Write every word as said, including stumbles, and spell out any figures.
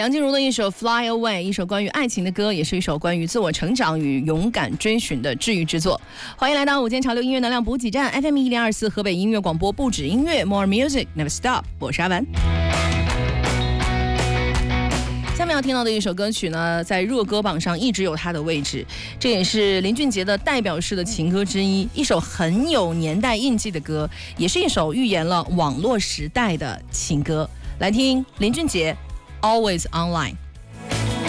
梁静茹的一首《Fly Away》，一首关于爱情的歌，也是一首关于自我成长与勇敢追寻的治愈之作。欢迎来到午间潮流音乐能量补给站 F M 一零二四河北音乐广播，不止音乐 ，More Music Never Stop。我是阿文。下面要听到的一首歌曲呢，在热歌榜上一直有它的位置，这也是林俊杰的代表式的情歌之一，一首很有年代印记的歌，也是一首预言了网络时代的情歌。来听林俊杰 Always Online。